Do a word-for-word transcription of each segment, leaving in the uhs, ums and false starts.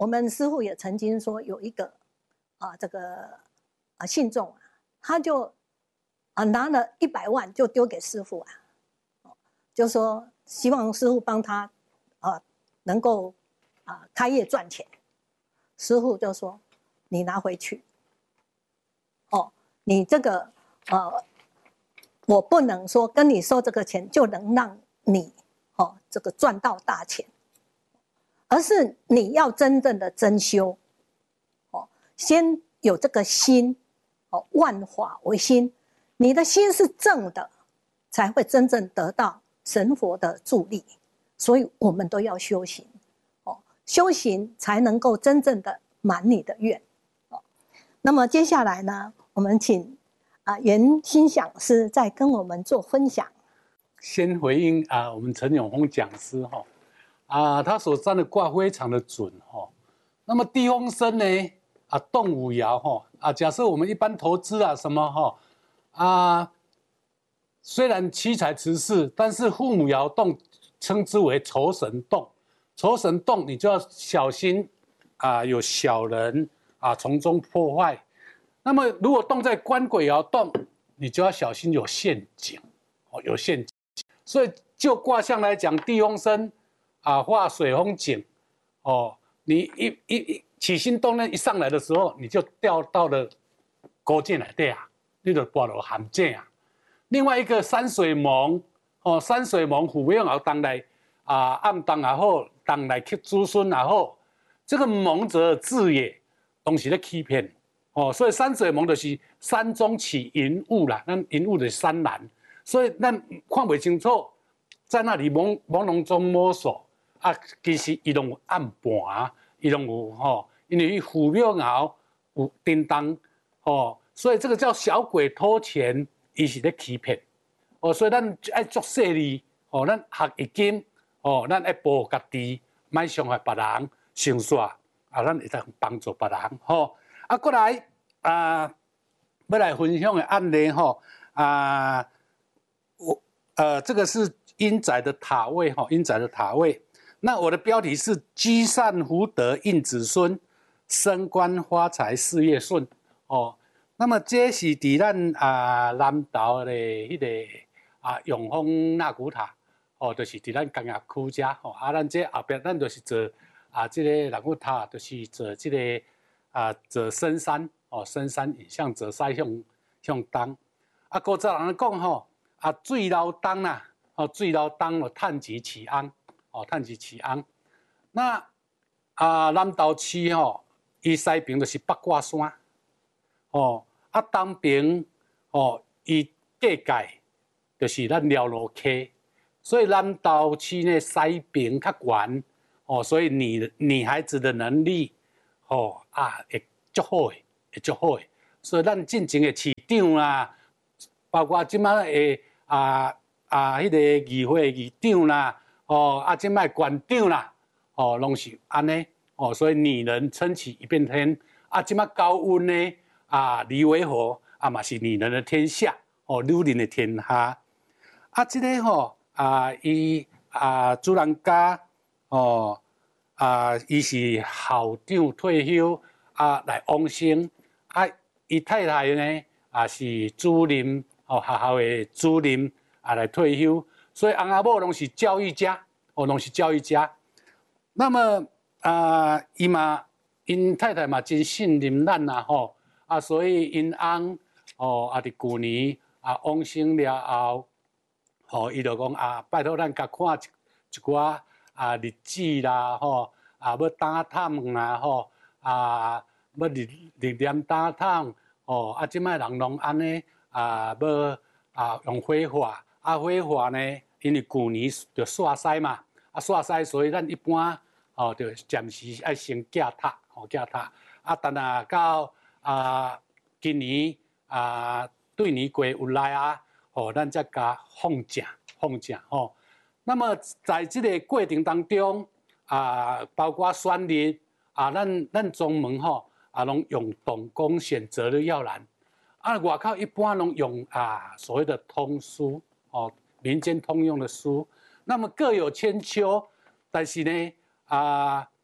我们师父也曾经说有一个啊这个啊信众啊，他就啊拿了一百万就丢给师父啊，就说希望师父帮他啊能够啊开业赚钱。师父就说你拿回去，哦，你这个呃。我不能说跟你收这个钱就能让你哦这个赚到大钱，而是你要真正的真修，哦，先有这个心，哦，万法唯心，你的心是正的，才会真正得到神佛的助力。所以我们都要修行，哦，修行才能够真正的满你的愿，哦。那么接下来呢，我们请。啊，袁心讲师在跟我们做分享。 先回应啊，我们陈永峰讲师哈，啊，他所占的卦非常的准哈。那么地风生呢，啊，动五爻哈，啊，假设我们一般投资啊什么哈，啊，虽然七财持世，但是父母爻动称之为仇神动，仇神动你就要小心啊，有小人啊从中破坏。那么，如果动在官鬼爻动，你就要小心有陷阱，哦，有陷阱。所以就卦象来讲，地风生啊，化水风井，哦，你一一一起心动念一上来的时候，你就掉到了勾践来对啊，你就掉落陷阱啊。另外一个山水蒙，哦，山水蒙虎用爻当来啊，暗当也好，当来克子孙也好，这个蒙则字也，东西在欺骗。哦，所以山水蒙就是山中起云雾啦，那云雾的山岚，所以咱看不清楚，在那里朦朦胧中摸索啊，其实伊拢有暗盘，伊拢有吼，因为虎庙爻有叮当，哦，所以这个叫小鬼偷钱，伊是咧欺骗，哦，所以咱爱做细腻，哦，咱学易经，哦，咱爱保护家己，莫伤害别人，相煞啊，咱会当帮助别人，吼。啊，过来啊，要来分享的案例吼啊，我呃，这个是阴宅的塔位哈，阴宅的塔位。那我的标题是积善福德应子孙，升官发财事业顺哦。那么这是伫咱啊南投的迄个啊永丰纳古塔哦，就是伫咱工业区遮吼。啊，咱这后边咱就是做啊，这个纳古塔就是做这个。啊，坐深山哦，深山影向坐西向向东。啊，古早人讲吼，啊，水流东啦，哦，水流东就趁钱起安，哦，趁钱起安。那啊，南投市吼，伊西边就是八卦山，哦，啊，东边哦，伊隔界就是咱寮路溪，所以南投市呢西边较悬，哦，所以女女孩子的能力。哦啊，会足好诶，会足好诶。所以咱进前诶市长啦，包括即摆诶啊啊，迄、那个议会议长啦，哦啊，即摆县长啦，哦，拢是安尼。哦，所以女人撑起一片天。啊，即摆高温呢，啊，李维和啊嘛是女人的天下，哦，女人的天下。啊，即、这个吼、哦、啊，伊啊主人家哦。啊，伊是校长退休啊，来往生啊，伊太太呢啊是主任哦，学校的主任啊来退休，所以翁仔某拢是教育家哦，拢是教育家。那么啊，伊嘛，因太太嘛真信任咱呐吼啊，所以因翁哦啊，伫旧年啊往生了后，吼、哦，伊就讲啊，拜托咱甲看一一寡。啊，日子啦，吼，啊，要打探啦，吼，啊，要日日念打探，哦，啊，即摆人拢安尼，啊，要啊用火化，啊，火化呢，因为旧年就煞西嘛，啊，煞西，所以咱一般哦，就暂时爱先架塔，吼，架塔，啊，但啊到啊今年啊对年过有来啊，哦，咱才加放假，放假，吼。那么在这个过程当中啊，包括选日啊，咱咱宗门吼啊，拢用动工选择的要篮啊，外口一般拢用啊所谓的通书哦，民间通用的书，那么各有千秋，但是呢啊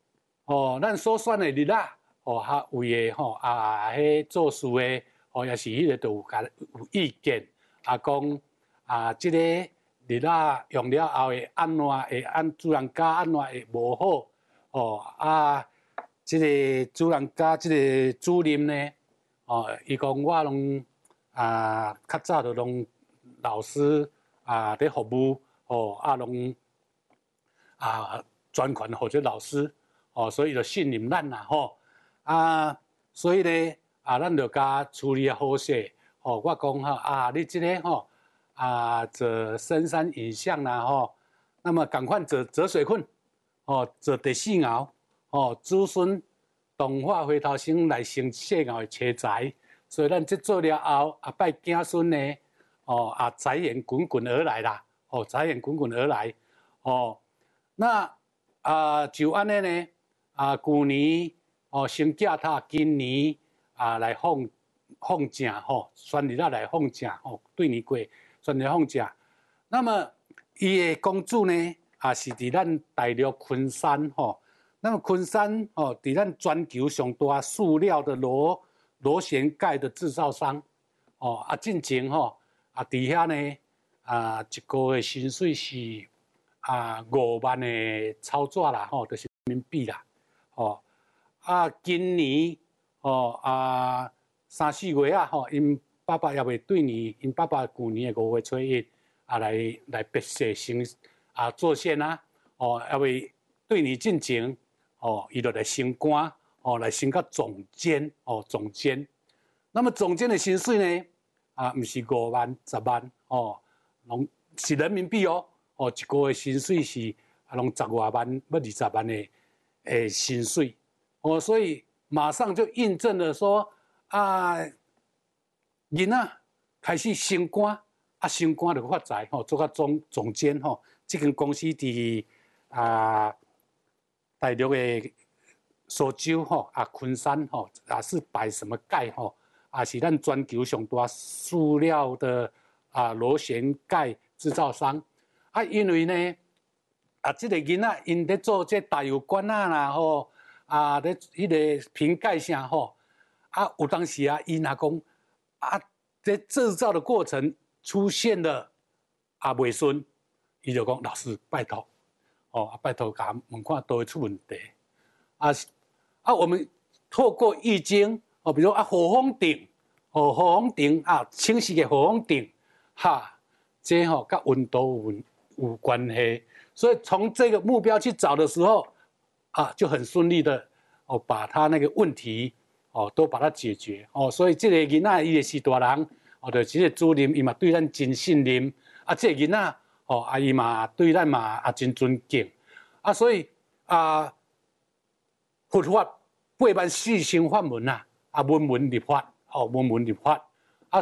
哦，咱所选的日啊，哦，较为的吼啊，迄做事的哦，也是迄个都有甲有意见，啊讲啊，即、这个日啊用了后会安怎会按主人家安怎会无好哦啊，即、这个主人家即个主任呢，哦，伊讲我拢啊较早就拢老师啊咧服务哦啊拢啊专款或者老师。哦，所以就信任咱啦，吼啊，所以咧啊，咱就甲处理好势。哦，我讲哈啊，你这个吼啊，做深山影像啦，吼，那么赶快做做水困，哦，做第四爻，哦，子孙动画回头先来成细爻的车财，所以咱这做了后，啊拜子孙呢，哦啊财源滚滚而来啦，哦财源滚滚而来，哦，那啊就安尼呢。啊，旧年哦生假他今年啊来放放假吼，选日啊来放假吼，对年过选日放假。那么伊的公主呢，啊是伫咱大陆昆山吼。那么昆山哦，伫咱全球上大塑料的螺螺旋盖的制造商哦。啊，进前吼啊，伫遐呢啊一个月薪水是啊五万的操作啦吼，就是人民币啦。哦，啊，今年哦啊三四月啊，吼，因爸爸也未对年，因爸爸旧年的五月初一啊来来白色生啊做线啊，哦，也未对年进前，哦，伊就来升官，哦，来升到总监，哦，总监。那么总监的薪水呢，啊，唔是五万、十万，哦，拢是人民币哦，哦，一个月薪水是啊，拢十外万、要二十万的。诶，薪水哦，所以马上就印证了说啊，人啊开始升官，啊升官就发财吼，做到总总监吼，这间公司伫啊大陆的苏州吼啊昆山吼啊是摆什么盖吼啊是咱全球上大塑料的啊螺旋盖制造商啊，因为呢。啊，即、这个囡仔因咧做这大油罐啊啦吼，啊咧迄个瓶盖啥吼，啊有当时啊，伊若讲啊，这制造的过程出现了啊袂顺，伊就讲老师拜托，哦啊拜托甲问看都会出问题，啊啊我们透过易经哦，比如啊火风顶，哦火风顶啊清晰的火风顶，哈，这吼、哦、甲温度有有关系。所以从这个目标去找的时候，啊，就很顺利的哦，把他那个问题哦都把它解决哦。所以这个囡仔伊也是大人哦，就这个主任伊嘛对咱真信任啊，这个囡仔哦，啊伊嘛对咱嘛啊真尊敬啊，所以啊，佛法八万四千法门啊，啊文文立法哦，文文立法